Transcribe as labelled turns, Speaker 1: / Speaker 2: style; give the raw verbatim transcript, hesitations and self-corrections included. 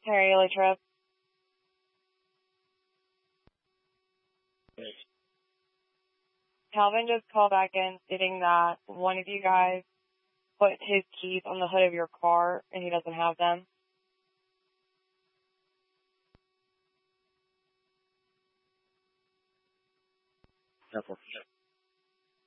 Speaker 1: Harry Latrip. Calvin just called back in stating that one of you guys put his keys on the hood of your car and he doesn't have them.
Speaker 2: Careful.